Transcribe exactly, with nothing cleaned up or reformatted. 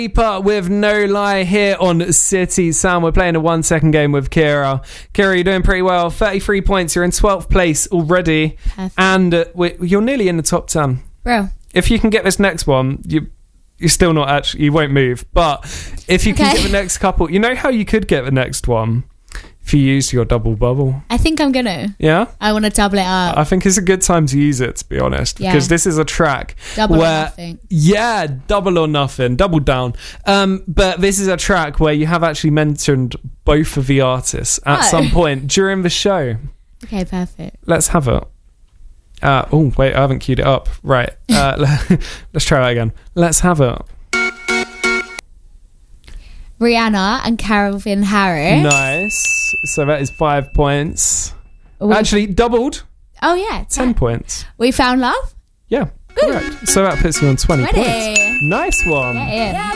Keeper with No Lie here on City Sound. We're playing a one second game with Kira. Kira, you're doing pretty well. thirty-three points. You're in twelfth place already. Perfect. And uh, we, you're nearly in the top ten. Bro. If you can get this next one, you, you're still not actually, you won't move. But if you can Okay. get the next couple, you know how you could get the next one? If you use your double bubble. I think I'm gonna. Yeah? I want to double it up. I think it's a good time to use it, to be honest, Yeah. because this is a track Double or where, nothing. yeah, double or nothing, double down. Um, but this is a track where you have actually mentioned both of the artists at Oh. some point during the show. Okay, perfect. Let's have it. Uh, oh wait, I haven't queued it up. Right, uh, let's try that again. Let's have it. Rihanna and Calvin Harris. Nice. So that is five points. We- Actually, doubled. oh yeah, Ten ten. points. We found love. Yeah, correct. So that puts you on twenty Ready. points. Nice one. Get in.